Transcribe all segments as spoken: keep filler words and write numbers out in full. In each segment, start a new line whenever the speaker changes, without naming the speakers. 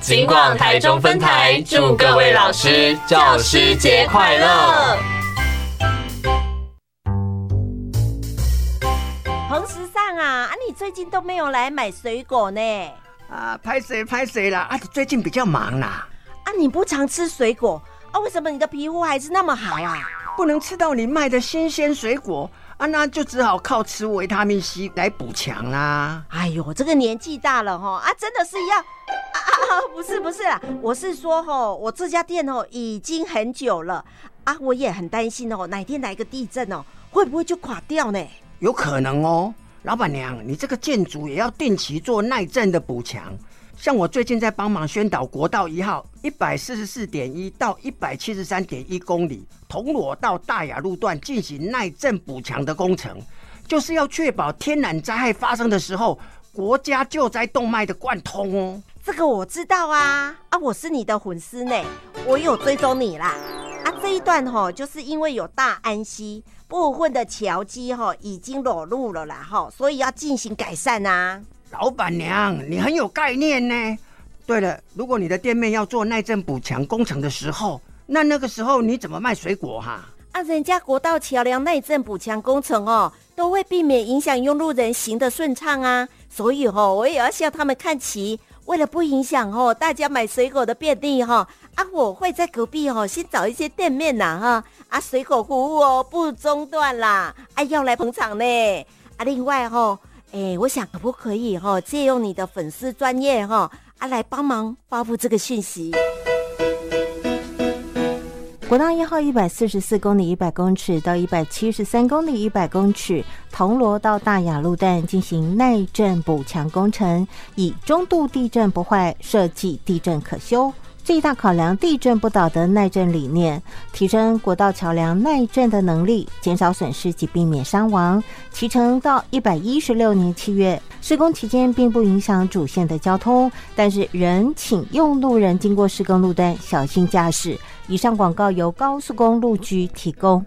警广台中分台祝各位老师教师节快乐。
彭时尚啊，啊你最近都没有来买水果呢？
啊，拍谁拍谁啦！啊，最近比较忙啦。
啊，你不常吃水果啊？为什么你的皮肤还是那么好啊？
不能吃到你卖的新鲜水果啊，那就只好靠吃维他命 C 来补强啦。
哎呦，这个年纪大了哈啊，真的是要啊啊啊！不是不是啦，我是说吼，我这家店哦已经很久了啊，我也很担心哦，哪天来个地震哦，会不会就垮掉呢？
有可能哦，老板娘，你这个建筑也要定期做耐震的补强。像我最近在帮忙宣导国道一号一百四十四点一到一百七十三点一公里铜锣到大雅路段进行耐震补强的工程，就是要确保天然灾害发生的时候，国家救灾动脉的贯通哦。
这个我知道啊，啊，我是你的粉丝呢，我有追踪你啦。啊，这一段吼，就是因为有大安溪部分的桥基吼已经裸露了啦吼，所以要进行改善啊。
老板娘，你很有概念呢。对了，如果你的店面要做耐震补强工程的时候，那那个时候你怎么卖水果哈？
啊，人家国道桥梁耐震补强工程哦，都会避免影响用路人行的顺畅啊，所以哦，我也要向他们看齐。为了不影响哦大家买水果的便利哈，啊，我会在隔壁哦先找一些店面呐哈，啊，水果服务哦不中断啦，啊，要来捧场呢。啊，另外哦。哎，我想可不可以哈、哦，借用你的粉丝专业哈、哦、啊，来帮忙发布这个讯息。国道一号一百四十四公里一百公尺到一百七十三公里一百公尺，铜锣到大雅路段进行耐震补强工程，以中度地震不坏，设计地震可修。最大考量地震不倒的耐震理念，提升国道桥梁耐震的能力，减少损失及避免伤亡。期程到一百一十六年七月，施工期间并不影响主线的交通，但是仍请用路人经过施工路段小心驾驶。以上广告由高速公路局提供。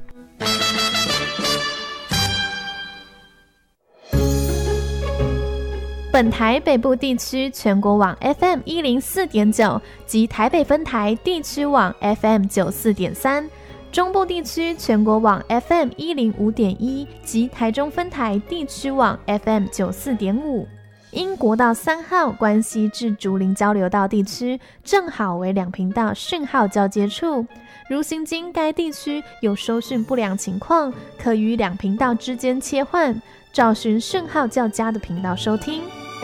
本台北部地区全国网 F M 一零四点九 及台北分台地区网 F M 九四点三，中部地区全国网 F M 一零五点一 及台中分台地区网 F M 九四点五。因国道三号关西至竹林交流道地区正好为两频道讯号交接处，如行经该地区有收讯不良情况，可于两频道之间切换，找寻讯号较佳的频道收听。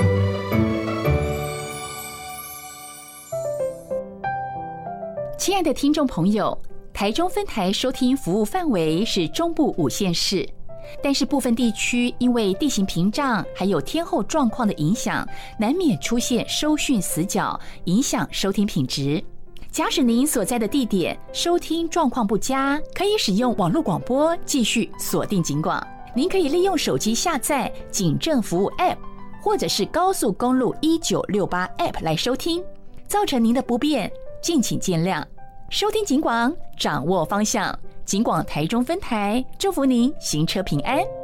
亲爱的听众朋友，台中分台收听服务范围是中部五县市，但是部分地区因为地形屏障还有天候状况的影响，难免出现收讯死角，影响收听品质。假使您所在的地点收听状况不佳，可以使用网络广播继续锁定警广。您可以利用手机下载警政服务 App 或者是高速公路一九六八 App 来收听，造成您的不便敬请见谅。收听警广，掌握方向，警广台中分台，祝福您行车平安。